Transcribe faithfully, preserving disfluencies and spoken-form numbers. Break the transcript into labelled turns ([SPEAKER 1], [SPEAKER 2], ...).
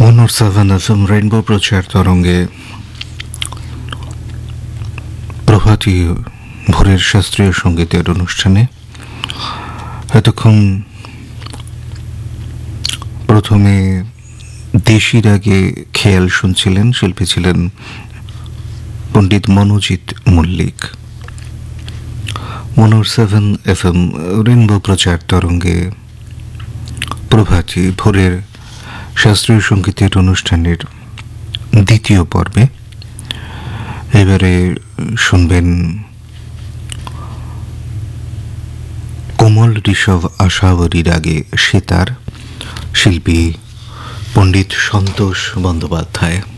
[SPEAKER 1] মনোর seven F M rainbow প্রচার তরঙ্গে প্রভাতী ভোরের শাস্ত্রীয় সঙ্গীতের অনুষ্ঠানে এতক্ষণ প্রথমে দেশি রাগে খেয়াল শুনছিলেন। শিল্পী ছিলেন পণ্ডিত Manojit Mallick. মনোর seven F M rainbow প্রচার তরঙ্গে প্রভাতী ভোরের শাস্ত্রীয় সঙ্গীতের অনুষ্ঠানের দ্বিতীয় পর্বে এবারে শুনবেন কোমল ঋষভ আশাবরী রাগে সেতার, শিল্পী পণ্ডিত সন্তোষ বন্দ্যোপাধ্যায়।